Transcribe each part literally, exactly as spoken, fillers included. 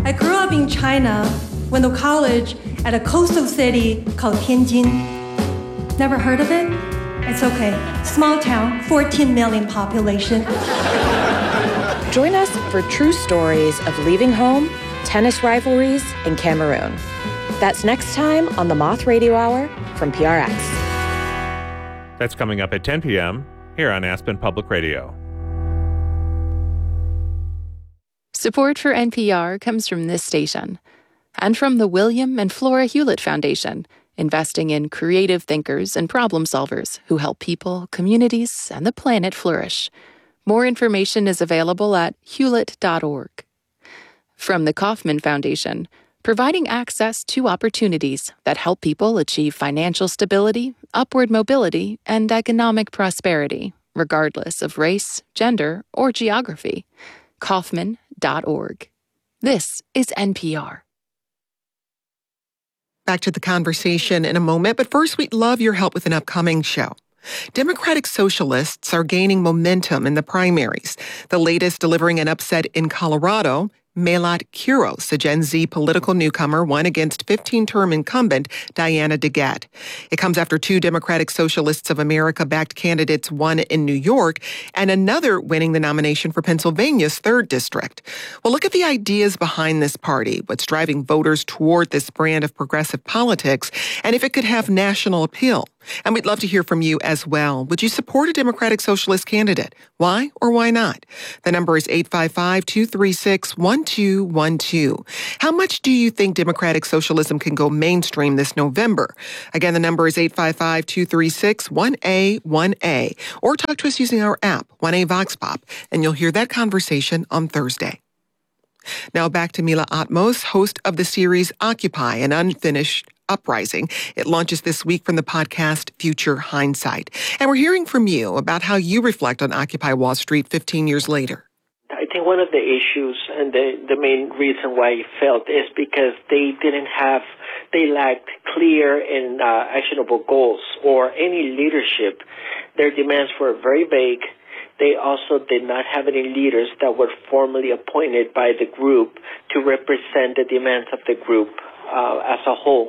I grew up in China, went to college at a coastal city called Tianjin. Never heard of it? It's okay. Small town, fourteen million population. Join us for true stories of leaving home, tennis rivalries, and Cameroon. That's next time on the Moth Radio Hour from P R X. That's coming up at ten p.m. here on Aspen Public Radio. Support for N P R comes from this station and from the William and Flora Hewlett Foundation, investing in creative thinkers and problem solvers who help people, communities, and the planet flourish. More information is available at hewlett dot org. From the Kauffman Foundation, providing access to opportunities that help people achieve financial stability, upward mobility, and economic prosperity, regardless of race, gender, or geography. Kauffman dot org. This is N P R. Back to the conversation in a moment, but first we'd love your help with an upcoming show. Democratic Socialists are gaining momentum in the primaries, the latest delivering an upset in Colorado. Melat Quiros, a Gen Z political newcomer, won against fifteen-term incumbent Diana DeGette. It comes after two Democratic Socialists of America-backed candidates won in New York and another winning the nomination for Pennsylvania's third district. Well, look at the ideas behind this party, what's driving voters toward this brand of progressive politics, and if it could have national appeal. And we'd love to hear from you as well. Would you support a Democratic Socialist candidate? Why or why not? The number is eight five five, two three six, one two one two. How much do you think Democratic Socialism can go mainstream this November? Again, the number is eight five five, two three six, one A one A. Or talk to us using our app, one A Vox Pop, and you'll hear that conversation on Thursday. Now back to Mila Atmos, host of the series Occupy, an unfinished uprising. It launches this week from the podcast Future Hindsight. And we're hearing from you about how you reflect on Occupy Wall Street fifteen years later. I think one of the issues and the, the main reason why I failed is because they didn't have, they lacked clear and uh, actionable goals or any leadership. Their demands were very vague. They also did not have any leaders that were formally appointed by the group to represent the demands of the group uh, as a whole.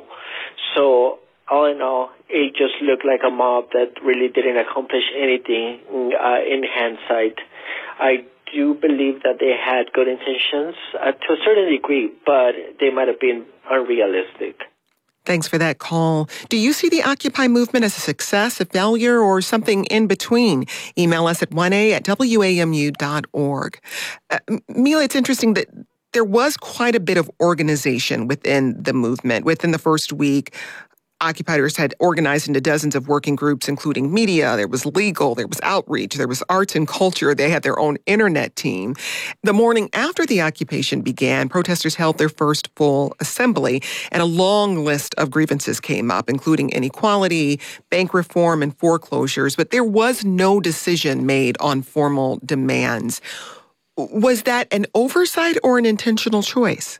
So all in all, it just looked like a mob that really didn't accomplish anything uh, in hindsight. I do believe that they had good intentions uh, to a certain degree, but they might have been unrealistic. Thanks for that call. Do you see the Occupy movement as a success, a failure, or something in between? Email us at one A at W A M U dot org. Uh, Mila, it's interesting that there was quite a bit of organization within the movement. Within the first week, occupiers had organized into dozens of working groups, including media. There was legal, there was outreach, there was arts and culture. They had their own internet team. The morning after the occupation began, protesters held their first full assembly, and a long list of grievances came up, including inequality, bank reform, and foreclosures. But there was no decision made on formal demands. Was that an oversight or an intentional choice?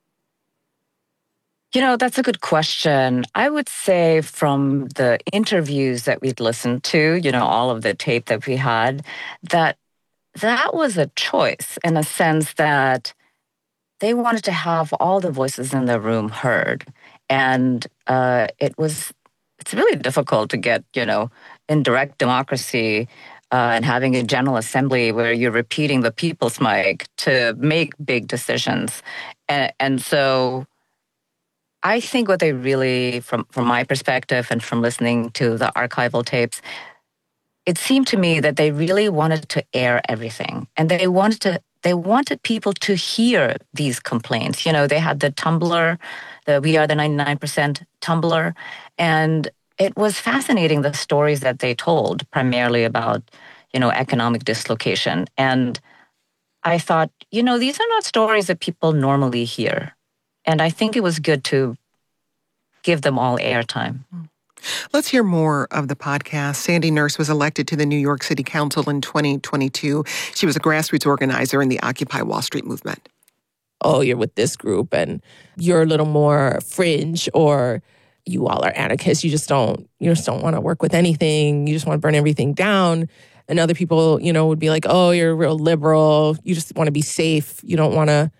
You know, that's a good question. I would say from the interviews that we'd listened to, you know, all of the tape that we had, that that was a choice in a sense that they wanted to have all the voices in the room heard. And uh, it was, it's really difficult to get, you know, in direct democracy uh, and having a general assembly where you're repeating the people's mic to make big decisions. And, and so I think what they really, from, from my perspective and from listening to the archival tapes, it seemed to me that they really wanted to air everything. And they wanted to, they wanted people to hear these complaints. You know, they had the Tumblr, the We Are the ninety-nine percent Tumblr. And it was fascinating, the stories that they told, primarily about, you know, economic dislocation. And I thought, you know, these are not stories that people normally hear. And I think it was good to give them all airtime. Let's hear more of the podcast. Sandy Nurse was elected to the New York City Council in twenty twenty-two. She was a grassroots organizer in the Occupy Wall Street movement. Oh, you're with this group and you're a little more fringe, or you all are anarchists. You just don't, you just don't want to work with anything. You just want to burn everything down. And other people, you know, would be like, oh, you're real liberal. You just want to be safe. You don't want to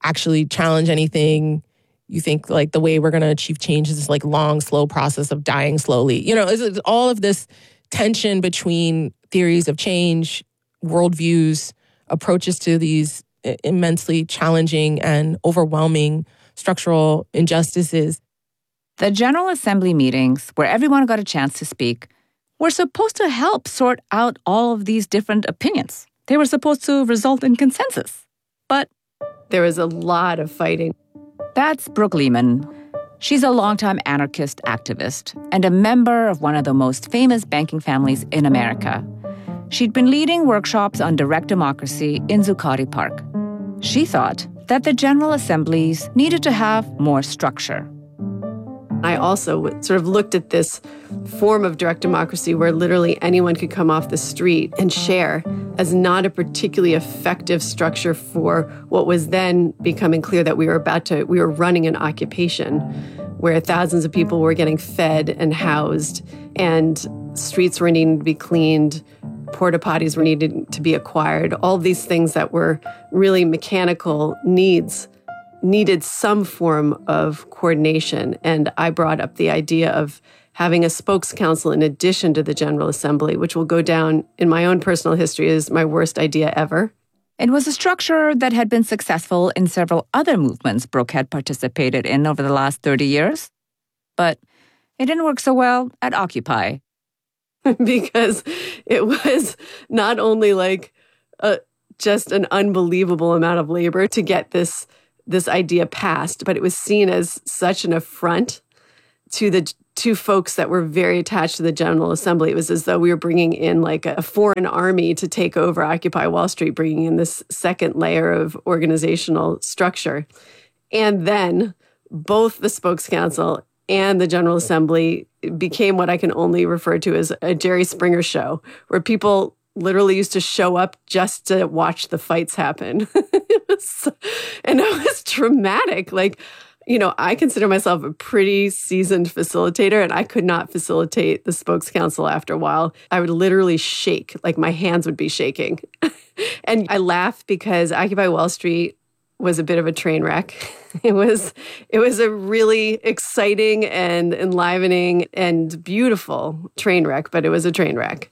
actually challenge anything. You think like the way we're going to achieve change is this like long, slow process of dying slowly. You know, it's, it's all of this tension between theories of change, worldviews, approaches to these immensely challenging and overwhelming structural injustices. The General Assembly meetings, where everyone got a chance to speak, were supposed to help sort out all of these different opinions. They were supposed to result in consensus. But there was a lot of fighting. That's Brooke Lehman. She's a longtime anarchist activist and a member of one of the most famous banking families in America. She'd been leading workshops on direct democracy in Zuccotti Park. She thought that the General Assemblies needed to have more structure. I also sort of looked at this form of direct democracy where literally anyone could come off the street and share as not a particularly effective structure for what was then becoming clear that we were about to, we were running an occupation where thousands of people were getting fed and housed and streets were needing to be cleaned, porta potties were needed to be acquired. All these things that were really mechanical needs needed some form of coordination. And I brought up the idea of having a spokes council in addition to the General Assembly, which will go down in my own personal history as my worst idea ever. It was a structure that had been successful in several other movements Brooke had participated in over the last thirty years. But it didn't work so well at Occupy. Because it was not only like a, just an unbelievable amount of labor to get this this idea passed, but it was seen as such an affront to the two folks that were very attached to the General Assembly. It was as though we were bringing in like a foreign army to take over Occupy Wall Street, bringing in this second layer of organizational structure. And then both the Spokes Council and the General Assembly became what I can only refer to as a Jerry Springer show, where people literally used to show up just to watch the fights happen. It was, and it was traumatic. Like, you know, I consider myself a pretty seasoned facilitator, and I could not facilitate the Spokes Council after a while. I would literally shake, like my hands would be shaking. And I laugh because Occupy Wall Street was a bit of a train wreck. It was it was a really exciting and enlivening and beautiful train wreck, but it was a train wreck.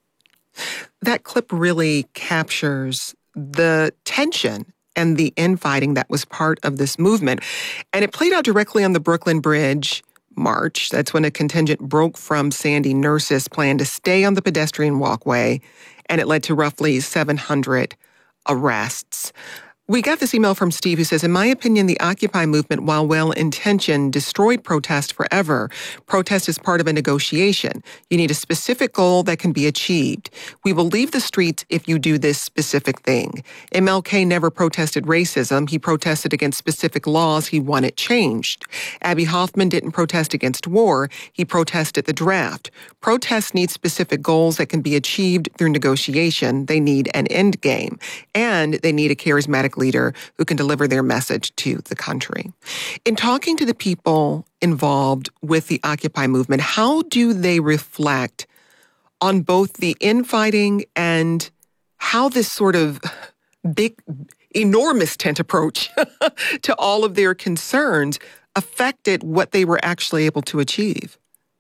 That clip really captures the tension and the infighting that was part of this movement. And it played out directly on the Brooklyn Bridge March. That's when a contingent broke from Sandy Nurse's plan to stay on the pedestrian walkway, and it led to roughly seven hundred arrests. We got this email from Steve who says, in my opinion, the Occupy movement, while well-intentioned, destroyed protest forever. Protest is part of a negotiation. You need a specific goal that can be achieved. We will leave the streets if you do this specific thing. M L K never protested racism. He protested against specific laws he wanted changed. Abby Hoffman didn't protest against war. He protested the draft. Protests need specific goals that can be achieved through negotiation. They need an end game. And they need a charismatic leader who can deliver their message to the country. In talking to the people involved with the Occupy movement, how do they reflect on both the infighting and how this sort of big, enormous tent approach to all of their concerns affected what they were actually able to achieve?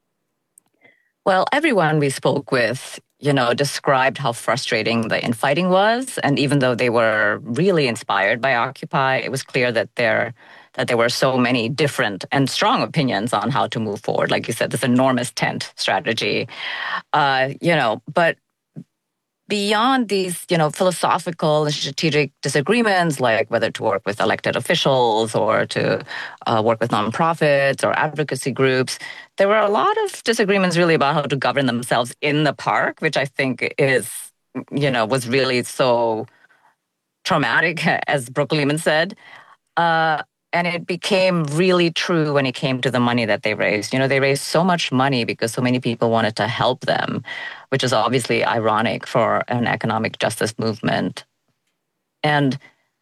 Well, everyone we spoke with, you know, described how frustrating the infighting was. And even though they were really inspired by Occupy, it was clear that there that there were so many different and strong opinions on how to move forward. Like you said, this enormous tent strategy, uh, you know, but beyond these, you know, philosophical and strategic disagreements, like whether to work with elected officials or to uh, work with nonprofits or advocacy groups, there were a lot of disagreements really about how to govern themselves in the park, which I think is, you know, was really so traumatic, as Brooke Lehman said. Uh, and it became really true when it came to the money that they raised. You know, they raised so much money because so many people wanted to help them, which is obviously ironic for an economic justice movement. And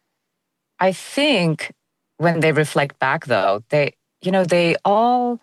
I think when they reflect back, though, they, you know, they all,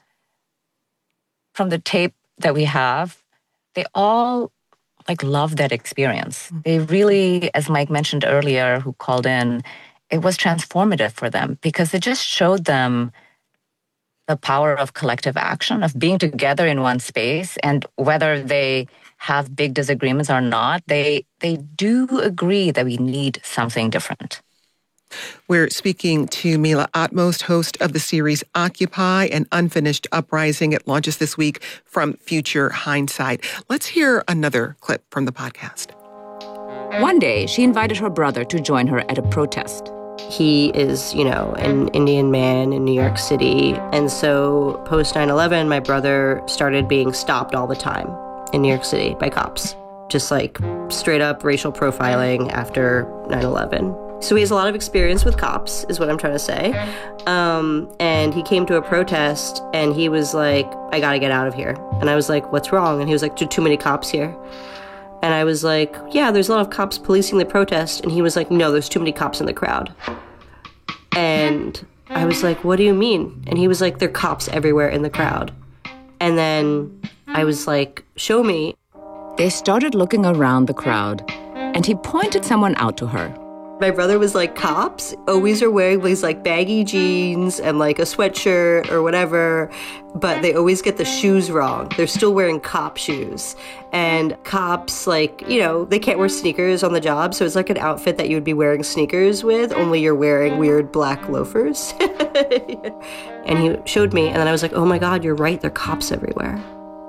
from the tape that we have, they all like love that experience. They really, as Mike mentioned earlier, who called in, it was transformative for them because it just showed them the power of collective action, of being together in one space, and whether they have big disagreements or not, they they do agree that we need something different. We're speaking to Mila Atmos, host of the series Occupy, an Unfinished Uprising. It launches this week from Future Hindsight. Let's hear another clip from the podcast. One day, she invited her brother to join her at a protest. He is, you know, an Indian man in New York City. And so post nine eleven, my brother started being stopped all the time in New York City by cops. Just like straight up racial profiling after nine eleven. So he has a lot of experience with cops, is what I'm trying to say. Um, and he came to a protest and he was like, I gotta get out of here. And I was like, what's wrong? And he was like, too many cops here. And I was like, yeah, there's a lot of cops policing the protest. And he was like, no, there's too many cops in the crowd. And I was like, what do you mean? And he was like, there are cops everywhere in the crowd. And then I was like, show me. They started looking around the crowd, and he pointed someone out to her. My brother was like, cops always are wearing these like baggy jeans and like a sweatshirt or whatever, but they always get the shoes wrong. They're still wearing cop shoes. And cops, like, you know, they can't wear sneakers on the job, so it's like an outfit that you would be wearing sneakers with, only you're wearing weird black loafers. And he showed me, and then I was like, oh my God, you're right, there are cops everywhere.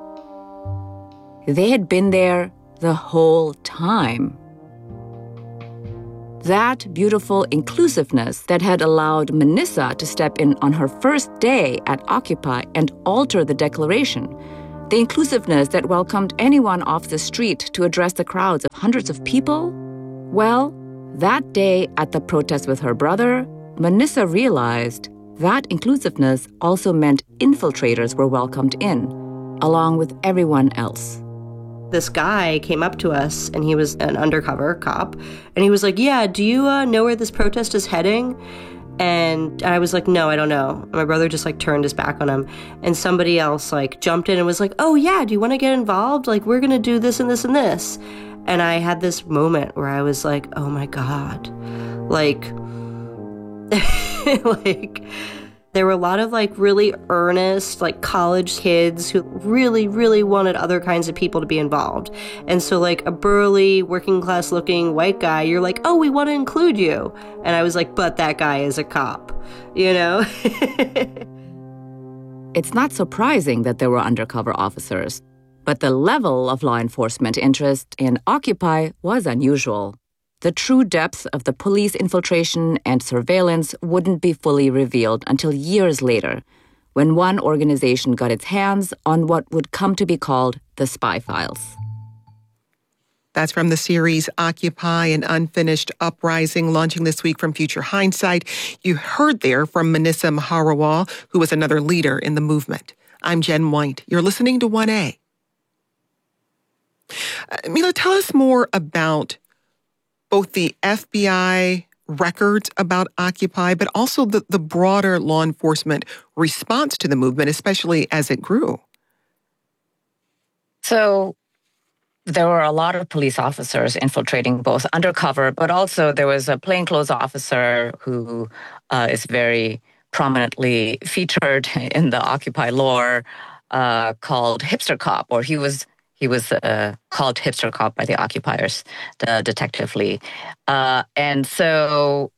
They had been there the whole time. That beautiful inclusiveness that had allowed Manissa to step in on her first day at Occupy and alter the declaration. The inclusiveness that welcomed anyone off the street to address the crowds of hundreds of people. Well, that day at the protest with her brother, Manissa realized that inclusiveness also meant infiltrators were welcomed in, along with everyone else. This guy came up to us, and he was an undercover cop, and he was like, yeah, do you uh, know where this protest is heading? And I was like, no, I don't know. And my brother just like turned his back on him, and somebody else like jumped in and was like, oh yeah, do you want to get involved? Like, we're gonna do this and this and this. And I had this moment where I was like, oh my God, like, like, there were a lot of like really earnest, like college kids who really, really wanted other kinds of people to be involved. And so like a burly, working class looking white guy, you're like, oh, we want to include you. And I was like, but that guy is a cop, you know? It's not surprising that there were undercover officers, but the level of law enforcement interest in Occupy was unusual. The true depth of the police infiltration and surveillance wouldn't be fully revealed until years later, when one organization got its hands on what would come to be called the Spy Files. That's from the series Occupy, an Unfinished Uprising, launching this week from Future Hindsight. You heard there from Manissa Maharawal, who was another leader in the movement. I'm Jen White. You're listening to one A. Uh, Mila, tell us more about both the F B I records about Occupy, but also the, the broader law enforcement response to the movement, especially as it grew. So there were a lot of police officers infiltrating, both undercover, but also there was a plainclothes officer who uh, is very prominently featured in the Occupy lore uh, called Hipster Cop, or he was He was uh, called Hipster Cop by the occupiers, the Detective Lee. Uh, and so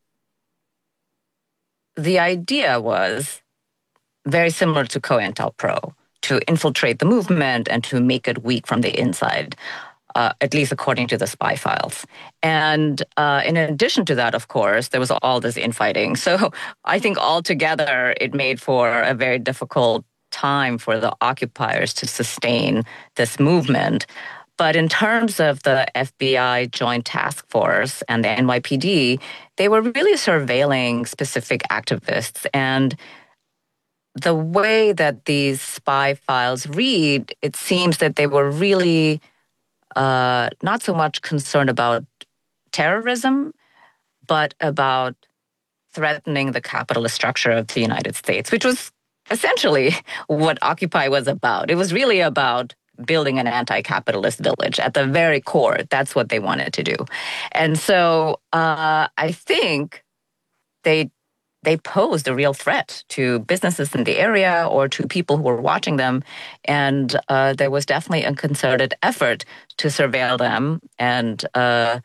the idea was very similar to COINTELPRO, to infiltrate the movement and to make it weak from the inside, uh, at least according to the Spy Files. And uh, in addition to that, of course, there was all this infighting. So I think altogether it made for a very difficult time for the occupiers to sustain this movement. But in terms of the F B I Joint Task Force and the N Y P D, they were really surveilling specific activists. And the way that these spy files read, it seems that they were really uh, not so much concerned about terrorism, but about threatening the capitalist structure of the United States, which was essentially what Occupy was about. It was really about building an anti-capitalist village. At the very core, that's what they wanted to do. And so uh, I think they they posed a real threat to businesses in the area or to people who were watching them. And uh, there was definitely a concerted effort to surveil them. And uh,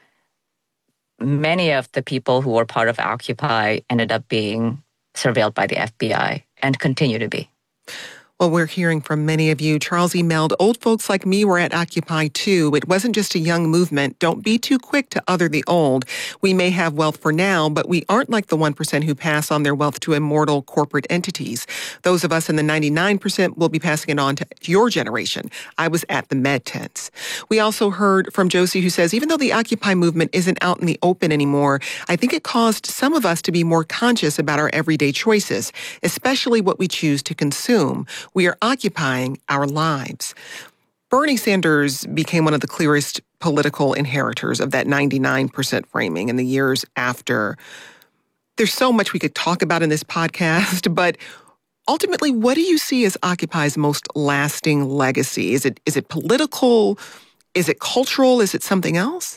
many of the people who were part of Occupy ended up being surveilled by the F B I and continue to be. Well, we're hearing from many of you. Charles emailed, old folks like me were at Occupy too. It wasn't just a young movement. Don't be too quick to other the old. We may have wealth for now, but we aren't like the one percent who pass on their wealth to immortal corporate entities. Those of us in the ninety-nine percent will be passing it on to your generation. I was at the med tents. We also heard from Josie, who says, even though the Occupy movement isn't out in the open anymore, I think it caused some of us to be more conscious about our everyday choices, especially what we choose to consume. We are occupying our lives. Bernie Sanders became one of the clearest political inheritors of that ninety-nine percent framing in the years after. There's so much we could talk about in this podcast, but ultimately, what do you see as Occupy's most lasting legacy? Is it is it political? Is it cultural? Is it something else?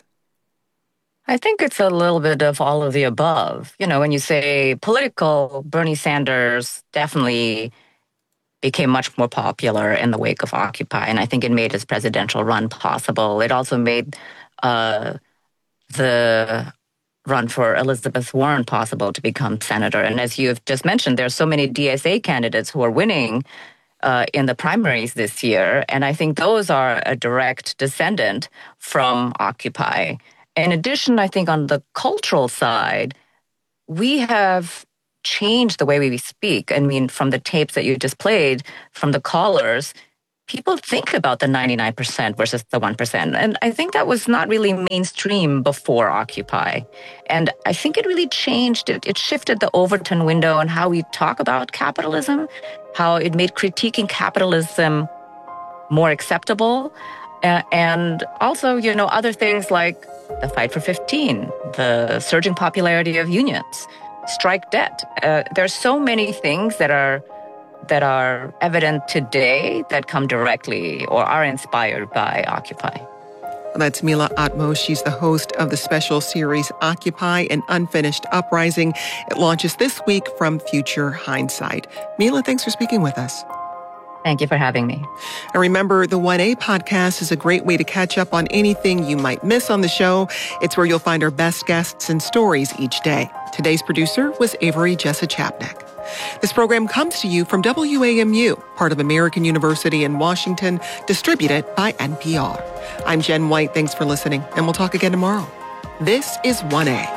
I think it's a little bit of all of the above. You know, when you say political, Bernie Sanders definitely became much more popular in the wake of Occupy, and I think it made his presidential run possible. It also made uh, the run for Elizabeth Warren possible to become senator. And as you have just mentioned, there are so many D S A candidates who are winning uh, in the primaries this year, and I think those are a direct descendant from Occupy. In addition, I think on the cultural side, we have changed the way we speak. I mean, from the tapes that you just played, from the callers, people think about the ninety-nine percent versus the one percent. And I think that was not really mainstream before Occupy. And I think it really changed. It, it shifted the Overton window on how we talk about capitalism, how it made critiquing capitalism more acceptable. Uh, and also, you know, other things like the Fight for fifteen, the surging popularity of unions, strike debt. Uh, there's so many things that are that are evident today that come directly or are inspired by Occupy. That's Mila Atmos. She's the host of the special series Occupy, an Unfinished Uprising. It launches this week from Future Hindsight. Mila, thanks for speaking with us. Thank you for having me. And remember, the one A podcast is a great way to catch up on anything you might miss on the show. It's where you'll find our best guests and stories each day. Today's producer was Avery Jessa Chapnick. This program comes to you from W A M U, part of American University in Washington, distributed by N P R. I'm Jen White. Thanks for listening, and we'll talk again tomorrow. This is one A.